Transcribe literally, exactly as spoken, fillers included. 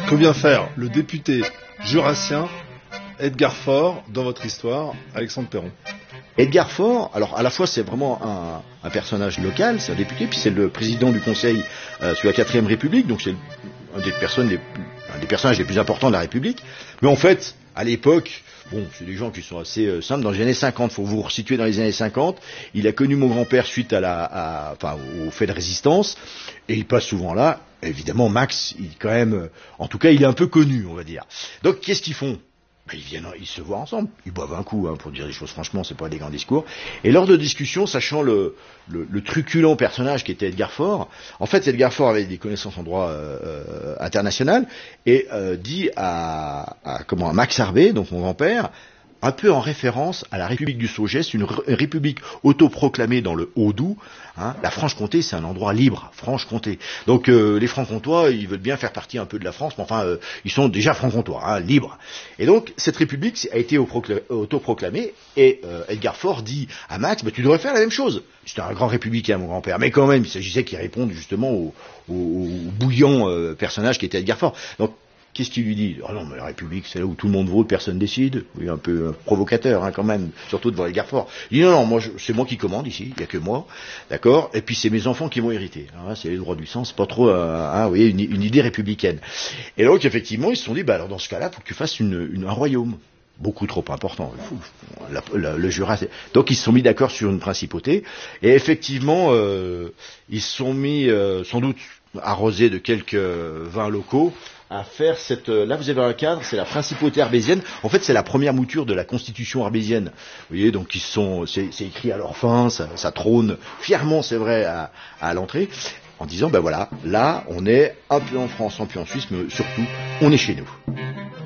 Que vient faire le député jurassien Edgar Faure dans votre histoire, Alexandre Perron? Edgar Faure, alors à la fois c'est vraiment un, un personnage local, c'est un député, puis c'est le président du Conseil euh, sous la quatrième République, donc c'est un des personnes les, un des personnages les plus importants de la République. Mais en fait, à l'époque, bon, c'est des gens qui sont assez euh, simples. Dans les années cinquante, faut vous resituer dans les années cinquante. Il a connu mon grand-père suite à la, à, enfin, au fait de résistance, et il passe souvent là. Évidemment, Max, il quand même, euh, en tout cas, il est un peu connu, on va dire. Donc, qu'est-ce qu'ils font? Ben, ils viennent, ils se voient ensemble, ils boivent un coup, hein, pour dire les choses franchement, c'est pas des grands discours. Et lors de discussions, sachant le, le, le truculent personnage qui était Edgar Faure, en fait, Edgar Faure avait des connaissances en droit euh, international et euh, dit à, à comment à Max Harvey, donc mon grand-père, un peu en référence à la République du Saugest, une r- république autoproclamée dans le Haut-Doubs. Hein. La Franche-Comté, c'est un endroit libre, Franche-Comté. Donc euh, les Francs-Comtois, ils veulent bien faire partie un peu de la France, mais enfin, euh, ils sont déjà Francs-Comtois, hein, libres. Et donc, cette république a été autoproclamée, et euh, Edgar Faure dit à Max, bah, tu devrais faire la même chose. C'était un grand républicain, mon grand-père, mais quand même, il s'agissait qu'il réponde justement au, au, au bouillant euh, personnage qui était Edgar Faure. Donc, qu'est-ce qu'il lui dit? Oh non, mais la République, c'est là où tout le monde vote, personne décide. Oui, un peu euh, provocateur, hein, quand même, surtout devant Edgar Faure. Il dit non, non, moi, je, c'est moi qui commande ici, il n'y a que moi, d'accord. Et puis c'est mes enfants qui vont hériter. Alors là, c'est les droits du sang, c'est pas trop, euh, hein, vous voyez, une, une idée républicaine. Et donc, effectivement, ils se sont dit, bah alors dans ce cas-là, faut que tu fasses une, une, un royaume. Beaucoup trop important, la, la, le Jura. Donc ils se sont mis d'accord sur une principauté, et effectivement, euh, ils se sont mis, euh, sans doute arrosés de quelques vins locaux, à faire cette... Là, vous avez un cadre, c'est la principauté arbésienne. En fait, c'est la première mouture de la constitution arbésienne. Vous voyez, donc ils sont... C'est, c'est écrit à leur fin, ça, ça trône fièrement, c'est vrai, à, à l'entrée, en disant, ben voilà, là, on est un peu en France, un peu en Suisse, mais surtout, on est chez nous.